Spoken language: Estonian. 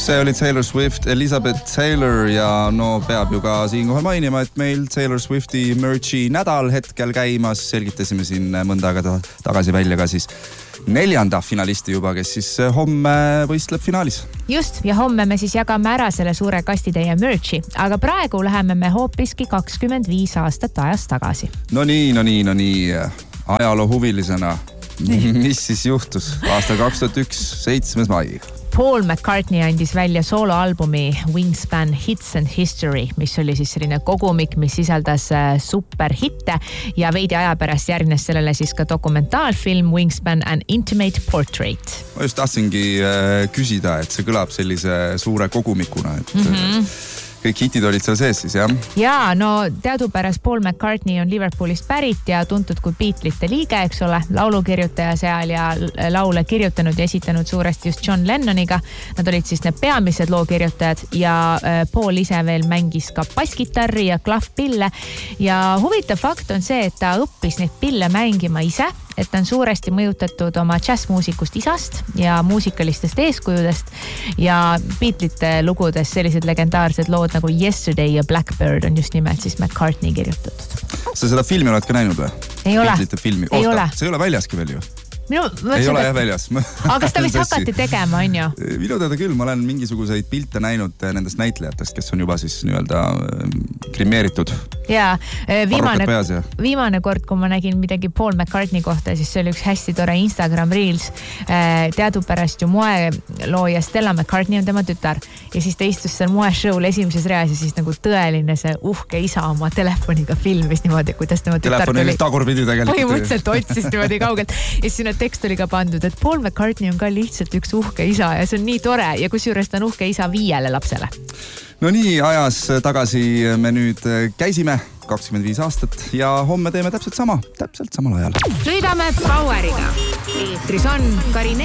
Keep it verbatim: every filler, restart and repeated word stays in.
see oli Taylor Swift, Elizabeth Taylor ja no peab ju ka siinkohal mainima, et meil Taylor Swifti merchi nädal hetkel käimas. Selgitasime siin mõnda aega tagasi välja ka siis neljanda finalisti juba, kes siis homme võistleb finaalis. Just, ja homme me siis jagame ära selle suure kastitäie merchi, aga praegu läheme me hoopiski kakskümmend viis aastat ajas tagasi. No nii, no nii, no nii, ajaloo huvilisena. Mis siis juhtus aastal kaks tuhat üks, seitsmes mai? Paul McCartney andis välja sooloalbumi Wingspan Hits and History, mis oli siis selline kogumik, mis sisaldas superhitte ja veidi aja pärast järgnes sellele siis ka dokumentaalfilm Wingspan An Intimate Portrait. Ma just tahtsingi küsida, et see kõlab sellise suure kogumikuna, et mm-hmm. kõik hitid olid seal sees siis, jah? Jaa, no teadupärast Paul McCartney on Liverpoolist pärit ja tuntud kui Beatlesite liige, eks ole, laulukirjutaja seal ja laule kirjutanud ja esitanud suuresti just John Lennoniga. Nad olid siis need peamised lookirjutajad ja Paul ise veel mängis ka basskitarri ja klahvpille ja huvitav fakt on see, et ta õppis neid pille mängima ise, et ta on suuresti mõjutatud oma džässmuusikust isast ja muusikalistest eeskujudest ja Beatlesite lugudes sellised legendaarsed lood nagu Yesterday ja Blackbird on just nimelt siis McCartney kirjutatud. Sa seda filmi oled ka näinud või? Ei ole. Filmi. Ei Oota, ole. See ei ole väljaski veel ju? Minu, ei ole jah väljas. Aga kas ta vist hakati tegema, on ju? Minu teada küll, ma olen mingisuguseid pilte näinud nendest näitlejatest, kes on juba siis nii-öelda grimeeritud. Jaa, viimane, peas, ja. viimane kord, kui ma nägin midagi Paul McCartney kohta, siis see oli üks hästi tore Instagram Reels. Teadupärast ju moelooja Stella McCartney on tema tütar ja siis ta istus seal moeshow'l esimeses reas ja siis nagu tõeline see uhke isa oma telefoniga filmis niimoodi, kuidas tema tütar telefoni tuli. Tagurpidi tegelikult. Põhimõtteliselt otsis niimoodi kaugelt ja sinna tekst oli ka pandud, et Paul McCartney on ka lihtsalt üks uhke isa ja see on nii tore ja kusjuures ta on uhke isa viiele lapsele. No nii, ajas tagasi me nüüd käisime kakskümmend viis aastat ja homme teeme täpselt sama, täpselt samal ajal. Sõidame Poweriga. Eetris on Karine